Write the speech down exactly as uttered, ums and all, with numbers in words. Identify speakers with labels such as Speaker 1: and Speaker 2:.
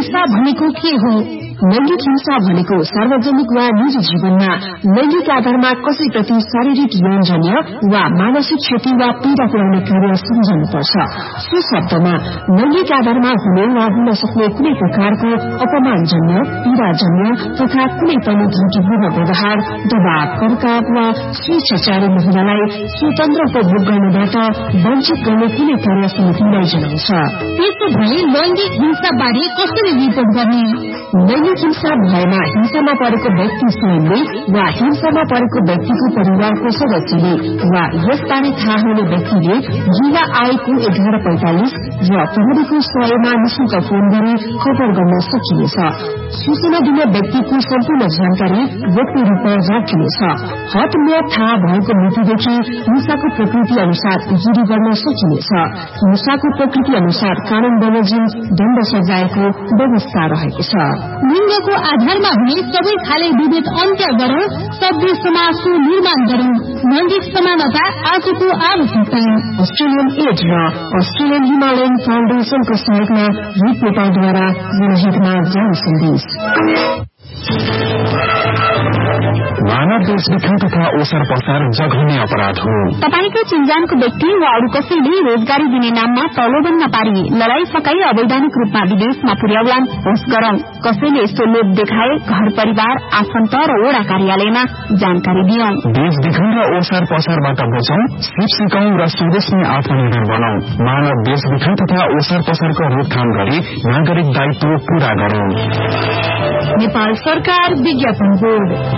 Speaker 1: हिंसा भनेको के हो? लैंगिक हिंसा भनेको सार्वजनिक वा निजी जीवनमा लैंगिक आधारमा कसैप्रति शारीरिक यौनजन्य वा मानसिक क्षति वा पीड़ा पुर्याउने कार्य सम्झनुपर्छ। सो शब्दमा लैंगिक आधारमा हुने वा हुन सक्ने कुनै प्रकारको अपमानजन्य, पीड़ाजन्य तथा कुनै पनि धम्कीपूर्ण व्यवहार, दबाव, कर्काव वा स्वेच्छाचारी महिलालाई स्वतन्त्र उपभोग गर्नबाट वञ्चित गर्ने कुनै कार्य समितिलाई जनाउँछ।
Speaker 2: त्यसो भए लैंगिक हिंसा बारे कसरी रिपोर्ट गर्ने?
Speaker 1: लैंगिक हिंसा भएमा हिंसामा परेको व्यक्ति स्वयंले वा हिंसामा परेको व्यक्तिको परिवारको सदस्यले वा यसबारे थाहा हुने व्यक्तिले युवा आएको एघार पैंतालिस र प्रहरीको सयमा निशुल्क फोन गरी खबर गर्न सकिनेछ। सूचना दिने व्यक्तिको सम्पूर्ण जानकारी गोप्य रूपमा राखिनेछ। हदम्याद थाहा भएको मितिदेखि हिंसाको प्रकृति अनुसार जिरी गर्न सकिनेछ। हिंसाको प्रकृति अनुसार कानून बमोजिम दण्ड सजायको व्यवस्था रहेको छ।
Speaker 2: लिंगको आधारमा हुने सबै खाले विभेद अन्त्य गरौं, सभ्य समाजको निर्माण गरौं। लैंगिक समानता आजको आवश्यकता।
Speaker 1: अस्ट्रेलियन एड र अस्ट्रेलियन हिमालयन फाउन्डेशनको सहयोगमा हित नेपालद्वारा जनहितमा जारी सन्देश।
Speaker 3: मानव बेचबिखन तथा ओसार पसार जघन्य अपराध हो।
Speaker 2: तपाईको चिन्जानको व्यक्ति वा अरू कसैले रोजगारी दिने नाममा प्रलोभन नपारी लडाई सकाई अवैधानिक रूपमा विदेशमा पुर्याउलान् होस् गरौं। कसैले यस्तो लोभ देखाए घर परिवार, आफन्त र वडा कार्यालयमा जानकारी दियौं।
Speaker 3: बेचबिखन र ओसार पसारबाट बचौं, सिप सिकाउँ र स्वदेशमै आत्मनिर्भर बनाऊ। मानव बेचबिखन तथा ओसार पसारको रोकथाम गरी नागरिक दायित्व पूरा गरौं।
Speaker 1: नेपाल सरकार विज्ञापन बोर्ड।